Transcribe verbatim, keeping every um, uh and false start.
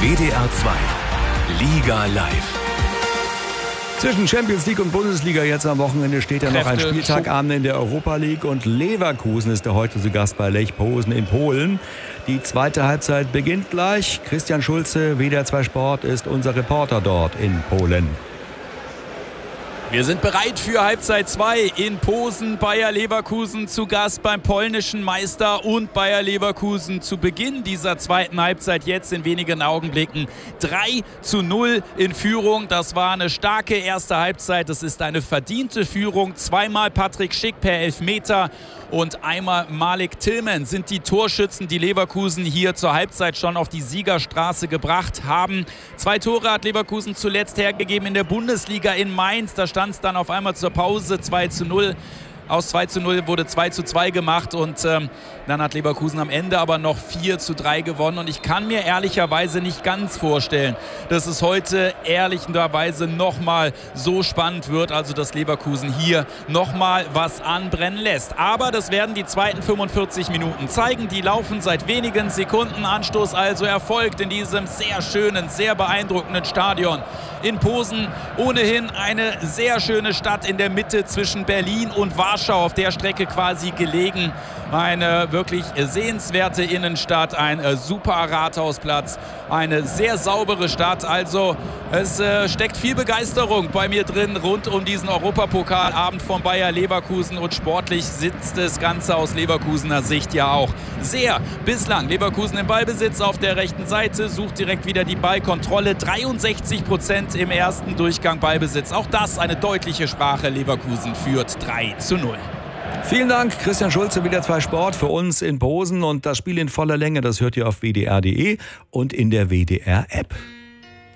W D R zwei Liga live. Zwischen Champions League und Bundesliga jetzt am Wochenende steht ja noch ein Spieltagabend in der Europa League und Leverkusen ist der heute zu Gast bei Lech Posen in Polen. Die zweite Halbzeit beginnt gleich. Christian Schulze, W D R zwei Sport, ist unser Reporter dort in Polen. Wir sind bereit für Halbzeit zwei in Posen. Bayer Leverkusen zu Gast beim polnischen Meister und Bayer Leverkusen zu Beginn dieser zweiten Halbzeit jetzt in wenigen Augenblicken drei zu null in Führung. Das war eine starke erste Halbzeit. Das ist eine verdiente Führung. Zweimal Patrick Schick per Elfmeter und einmal Malik Tillman sind die Torschützen, die Leverkusen hier zur Halbzeit schon auf die Siegerstraße gebracht haben. Zwei Tore hat Leverkusen zuletzt hergegeben in der Bundesliga in Mainz. Da stand es dann auf einmal zur Pause zwei zu null. Aus zwei zu null wurde zwei zu zwei gemacht und ähm, dann hat Leverkusen am Ende aber noch vier zu drei gewonnen. Und ich kann mir ehrlicherweise nicht ganz vorstellen, dass es heute ehrlicherweise nochmal so spannend wird, also dass Leverkusen hier nochmal was anbrennen lässt. Aber das werden die zweiten fünfundvierzig Minuten zeigen. Die laufen seit wenigen Sekunden. Anstoß also erfolgt in diesem sehr schönen, sehr beeindruckenden Stadion in Posen. Ohnehin eine sehr schöne Stadt in der Mitte zwischen Berlin und Warschau, auf der Strecke quasi gelegen. Eine wirklich sehenswerte Innenstadt, ein äh, super Rathausplatz, eine sehr saubere Stadt. Also es äh, steckt viel Begeisterung bei mir drin rund um diesen Europapokalabend von Bayer Leverkusen und sportlich sitzt das Ganze aus Leverkusener Sicht ja auch sehr. Bislang Leverkusen im Ballbesitz auf der rechten Seite, sucht direkt wieder die Ballkontrolle. dreiundsechzig Prozent im ersten Durchgang Ballbesitz. Auch das eine deutliche Sprache. Leverkusen führt drei zu null. Vielen Dank, Christian Schulze, W D R zwei Sport für uns in Posen. Und das Spiel in voller Länge, das hört ihr auf W D R punkt D E und in der W D R App.